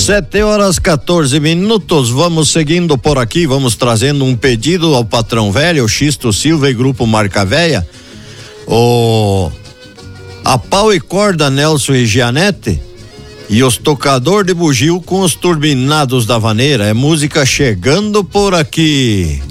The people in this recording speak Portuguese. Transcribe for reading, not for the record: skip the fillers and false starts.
7h14, vamos seguindo por aqui, vamos trazendo um pedido ao patrão velho, o Xisto Silva e Grupo Marca Véia, a pau e corda Nelson e Gianete e os tocador de bugio com os turbinados da vaneira, é música chegando por aqui.